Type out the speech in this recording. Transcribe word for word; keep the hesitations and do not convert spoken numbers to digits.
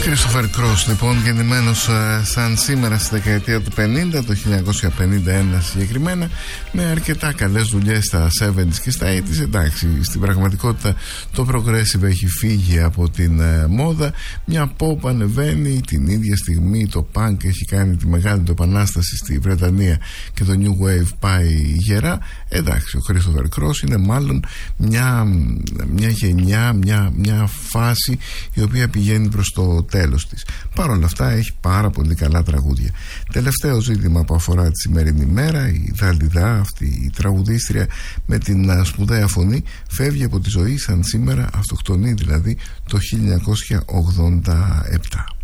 Christopher Cross, λοιπόν, γεννημένος uh, σαν σήμερα στη δεκαετία του πενήντα, το χίλια εννιακόσια πενήντα ένα συγκεκριμένα, με αρκετά καλές δουλειές στα εβδομήντα και στα ογδόντα. Εντάξει, στην πραγματικότητα το progressive έχει φύγει από την uh, μόδα. Μια pop ανεβαίνει, την ίδια στιγμή το punk έχει κάνει τη μεγάλη του επανάσταση στη Βρετανία και το new wave πάει γερά. Εντάξει, ο Christopher Cross είναι μάλλον μια, μια γενιά, μια, μια φάση η οποία πηγαίνει προς το τέλος της. Παρ' όλα αυτά έχει πάρα πολύ καλά τραγούδια. Τελευταίο ζήτημα που αφορά τη σημερινή μέρα, η Δαλιδά, αυτή η τραγουδίστρια με την σπουδαία φωνή, φεύγει από τη ζωή σαν σήμερα, αυτοκτονεί δηλαδή το χίλια εννιακόσια ογδόντα επτά.